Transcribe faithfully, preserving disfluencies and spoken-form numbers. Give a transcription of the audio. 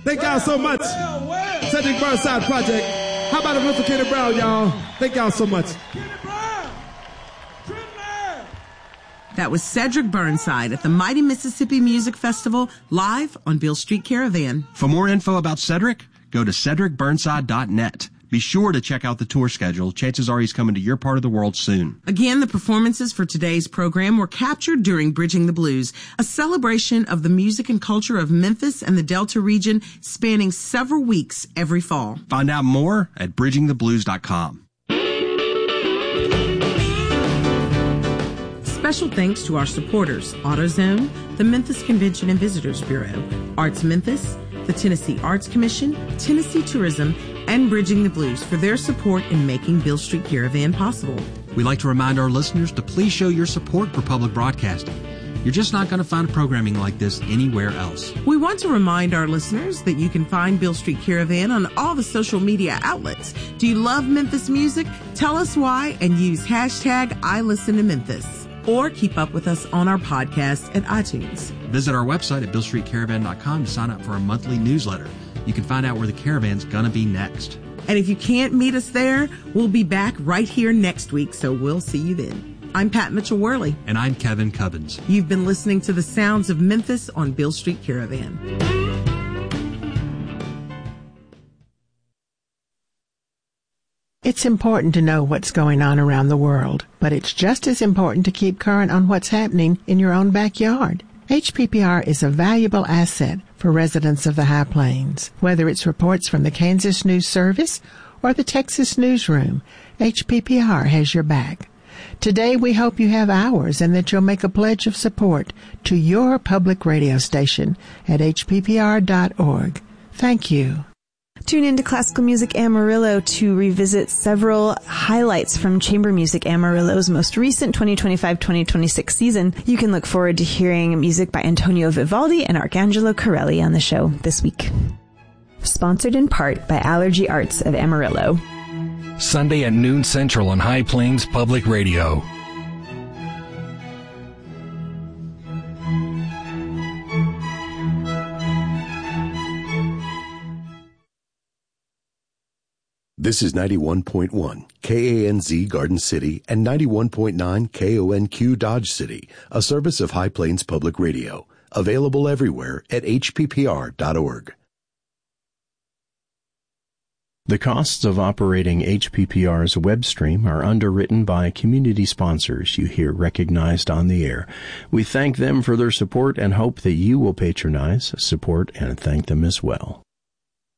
Thank y'all so much. Cedric Burnside Project. How about a Mister Kenny Brown, y'all? Thank y'all so much. That was Cedric Burnside at the Mighty Mississippi Music Festival, live on Beale Street Caravan. For more info about Cedric, go to cedric burnside dot net. Be sure to check out the tour schedule. Chances are he's coming to your part of the world soon. Again, the performances for today's program were captured during Bridging the Blues, a celebration of the music and culture of Memphis and the Delta region spanning several weeks every fall. Find out more at bridging the blues dot com. Special thanks to our supporters, AutoZone, the Memphis Convention and Visitors Bureau, Arts Memphis, the Tennessee Arts Commission, Tennessee Tourism, and Bridging the Blues for their support in making Beale Street Caravan possible. We'd like to remind our listeners to please show your support for public broadcasting. You're just not going to find programming like this anywhere else. We want to remind our listeners that you can find Beale Street Caravan on all the social media outlets. Do you love Memphis music? Tell us why and use hashtag I Listen to Memphis. Or keep up with us on our podcast at iTunes. Visit our website at beale street caravan dot com to sign up for our monthly newsletter. You can find out where the caravan's gonna be next. And if you can't meet us there, we'll be back right here next week, so we'll see you then. I'm Pat Mitchell-Worley. And I'm Kevin Cubbins. You've been listening to the sounds of Memphis on Beale Street Caravan. It's important to know what's going on around the world, but it's just as important to keep current on what's happening in your own backyard. H P P R is a valuable asset for residents of the High Plains. Whether it's reports from the Kansas News Service or the Texas Newsroom, H P P R has your back. Today, we hope you have ours and that you'll make a pledge of support to your public radio station at h p p r dot org. Thank you. Tune into Classical Music Amarillo to revisit several highlights from Chamber Music Amarillo's most recent twenty twenty-five twenty twenty-six season. You can look forward to hearing music by Antonio Vivaldi and Arcangelo Corelli on the show this week. Sponsored in part by Allergy Arts of Amarillo. Sunday at noon Central on High Plains Public Radio. This is ninety-one point one K A N Z Garden City and ninety-one point nine K O N Q Dodge City, a service of High Plains Public Radio, available everywhere at h p p r dot org. The costs of operating H P P R's web stream are underwritten by community sponsors you hear recognized on the air. We thank them for their support and hope that you will patronize, support, and thank them as well.